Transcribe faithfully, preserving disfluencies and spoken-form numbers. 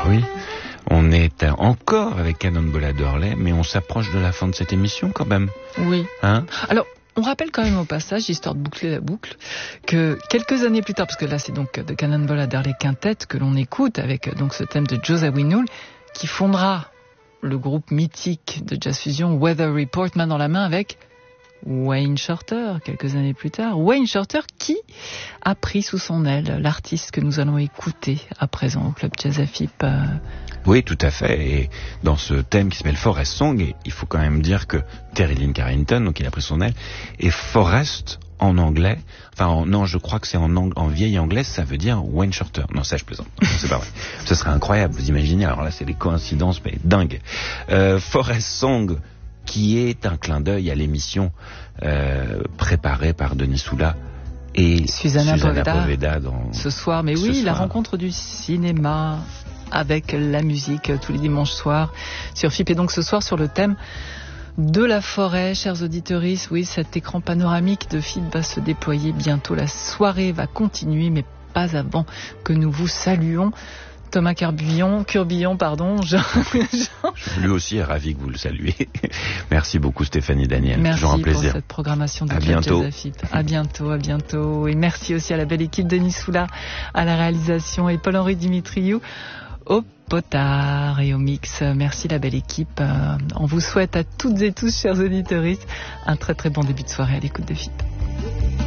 oui, on est encore avec Cannonball Adderley, mais on s'approche de la fin de cette émission quand même. Oui. Hein ? Alors, on rappelle quand même au passage, histoire de boucler la boucle, que quelques années plus tard, parce que là c'est donc de Cannonball Adderley Quintet que l'on écoute avec donc ce thème de Joe Zawinul, qui fondera le groupe mythique de jazz fusion Weather Report, main dans la main avec Wayne Shorter, quelques années plus tard. Wayne Shorter qui a pris sous son aile l'artiste que nous allons écouter à présent au Club Jazz Afip. Euh... Oui, tout à fait. Et dans ce thème qui s'appelle Forest Song, et il faut quand même dire que Terry Lynn Carrington, donc il a pris son aile, et Forest en anglais, enfin en, non, je crois que c'est en, ang- en vieil anglais, ça veut dire Wayne Shorter. Non, ça je plaisante, non, c'est pas vrai. Ce serait incroyable, vous imaginez. Alors là, c'est des coïncidences, mais dingues. Euh, Forest Song, qui est un clin d'œil à l'émission euh, préparée par Denis Soula et Susanna, Susanna Poveda, Poveda dans ce soir. Mais ce oui, soir. La rencontre du cinéma avec la musique tous les dimanches soirs sur F I P. Et donc ce soir sur le thème de la forêt, chers auditeurs. Oui, cet écran panoramique de F I P va se déployer bientôt. La soirée va continuer, mais pas avant que nous vous saluons. Thomas Curbillon, Curbillon, pardon. Jean, Jean. Lui aussi est ravi que vous le saluez. Merci beaucoup Stéphanie Daniel. Merci toujours un plaisir. pour cette programmation de à Club bientôt. Jazz Afip. À bientôt, à bientôt. Et merci aussi à la belle équipe Denis Soula à la réalisation et Paul-Henri Dimitriou au potard et au mix. Merci la belle équipe. On vous souhaite à toutes et tous, chers auditeurs, un très très bon début de soirée à l'écoute de F I P.